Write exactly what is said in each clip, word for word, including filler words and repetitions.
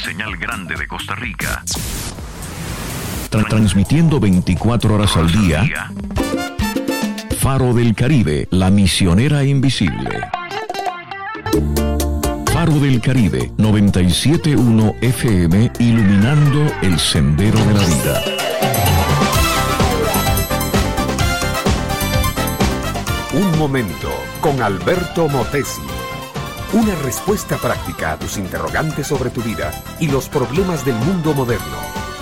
señal grande de Costa Rica. Tra- transmitiendo veinticuatro horas al día. Faro del Caribe, la misionera invisible. Faro del Caribe, noventa y siete punto uno F M, iluminando el sendero de la vida. Un momento con Alberto Motesi. Una respuesta práctica a tus interrogantes sobre tu vida y los problemas del mundo moderno.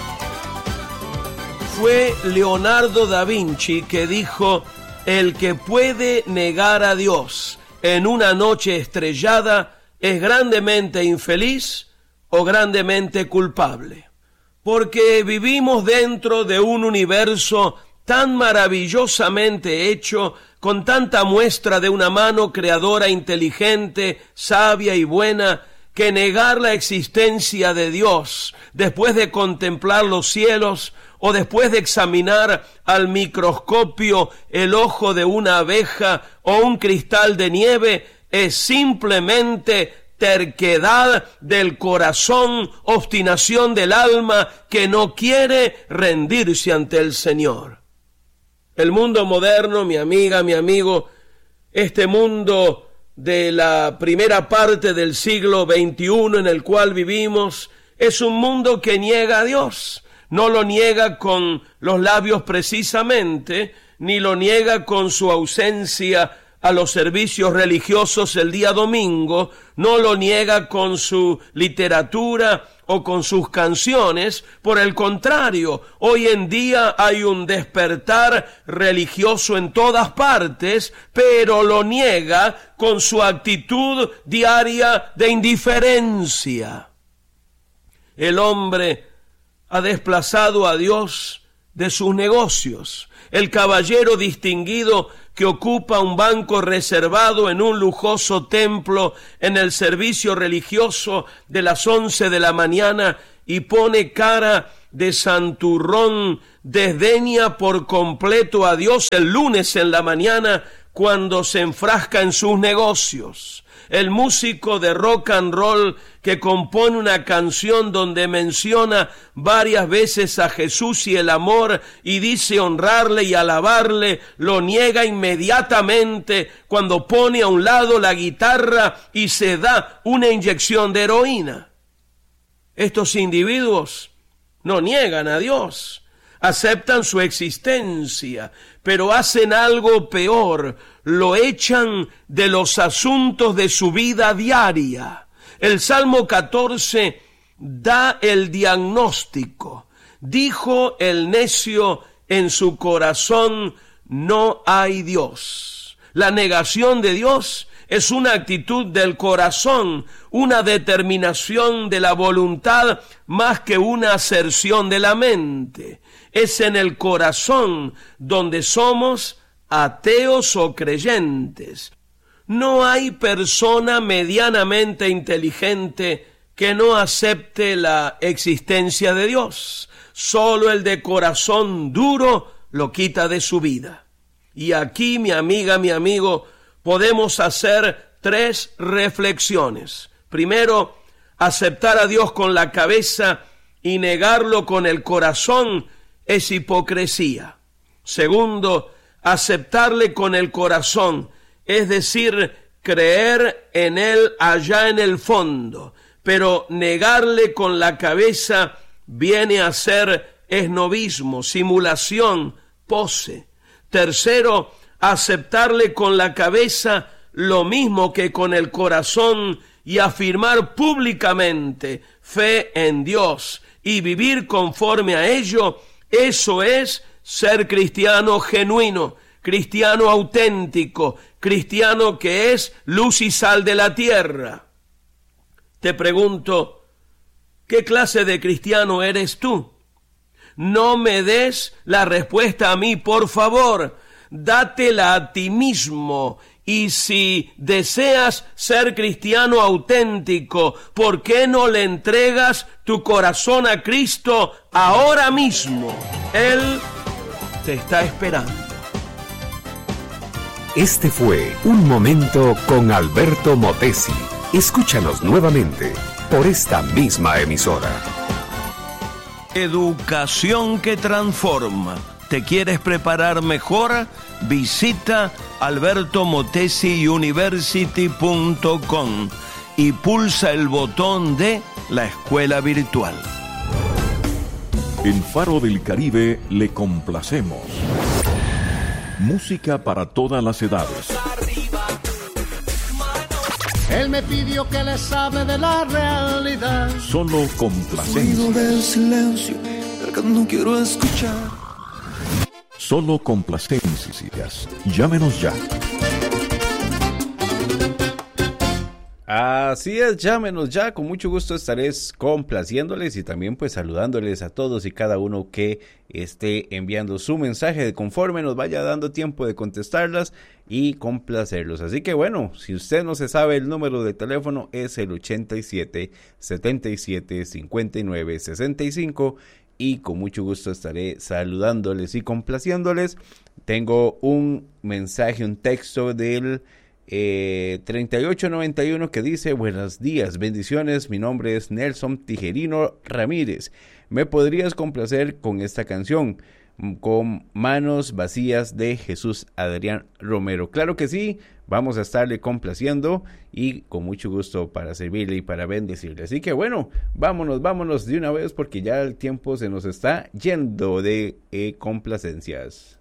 Fue Leonardo da Vinci que dijo: el que puede negar a Dios en una noche estrellada es grandemente infeliz o grandemente culpable. Porque vivimos dentro de un universo tan maravillosamente hecho, con tanta muestra de una mano creadora inteligente, sabia y buena, que negar la existencia de Dios después de contemplar los cielos o después de examinar al microscopio el ojo de una abeja o un cristal de nieve es simplemente terquedad del corazón, obstinación del alma que no quiere rendirse ante el Señor. El mundo moderno, mi amiga, mi amigo, este mundo de la primera parte del siglo veintiuno en el cual vivimos, es un mundo que niega a Dios. No lo niega con los labios precisamente, ni lo niega con su ausencia a los servicios religiosos el día domingo, no lo niega con su literatura o con sus canciones. Por el contrario, hoy en día hay un despertar religioso en todas partes, pero lo niega con su actitud diaria de indiferencia. El hombre ha desplazado a Dios de sus negocios. El caballero distinguido que ocupa un banco reservado en un lujoso templo en el servicio religioso de las once de la mañana y pone cara de santurrón, desdeña por completo a Dios el lunes en la mañana cuando se enfrasca en sus negocios. El músico de rock and roll que compone una canción donde menciona varias veces a Jesús y el amor y dice honrarle y alabarle, lo niega inmediatamente cuando pone a un lado la guitarra y se da una inyección de heroína. Estos individuos no niegan a Dios, aceptan su existencia, pero hacen algo peor, lo echan de los asuntos de su vida diaria. El Salmo catorce da el diagnóstico. Dijo el necio en su corazón: no hay Dios. La negación de Dios es una actitud del corazón, una determinación de la voluntad más que una aserción de la mente. Es en el corazón donde somos ateos o creyentes. No hay persona medianamente inteligente que no acepte la existencia de Dios. Solo el de corazón duro lo quita de su vida. Y aquí, mi amiga, mi amigo, podemos hacer tres reflexiones. Primero, aceptar a Dios con la cabeza y negarlo con el corazón es hipocresía. Segundo, aceptarle con el corazón, es decir, creer en Él allá en el fondo, pero negarle con la cabeza viene a ser esnovismo, simulación, pose. Tercero, aceptarle con la cabeza lo mismo que con el corazón y afirmar públicamente fe en Dios y vivir conforme a ello. Eso es ser cristiano genuino, cristiano auténtico, cristiano que es luz y sal de la tierra. Te pregunto, ¿qué clase de cristiano eres tú? No me des la respuesta a mí, por favor. Dátela a ti mismo. Y si deseas ser cristiano auténtico, ¿por qué no le entregas tu corazón a Cristo ahora mismo? Él te está esperando. Este fue Un Momento con Alberto Motesi. Escúchanos nuevamente por esta misma emisora. Educación que transforma. ¿Te quieres preparar mejor? Visita alberto motesi university punto com y pulsa el botón de la escuela virtual. En Faro del Caribe le complacemos. Música para todas las edades. Él me pidió que les hable de la realidad. Solo complacencias. Del silencio, el que no quiero escuchar. Solo complacencias. Llámenos ya. Así es, llámenos ya, con mucho gusto estaré complaciéndoles y también pues saludándoles a todos y cada uno que esté enviando su mensaje de conforme nos vaya dando tiempo de contestarlas y complacerlos. Así que bueno, si usted no se sabe el número de teléfono es el ochenta y siete, setenta y siete, cincuenta y nueve, sesenta y cinco y con mucho gusto estaré saludándoles y complaciéndoles. Tengo un mensaje, un texto del Eh, treinta y ocho noventa y uno que dice: buenos días, bendiciones, mi nombre es Nelson Tijerino Ramírez, ¿me podrías complacer con esta canción, con Manos Vacías de Jesús Adrián Romero? Claro que sí, vamos a estarle complaciendo y con mucho gusto para servirle y para bendecirle. Así que bueno, vámonos, vámonos de una vez porque ya el tiempo se nos está yendo de eh, complacencias.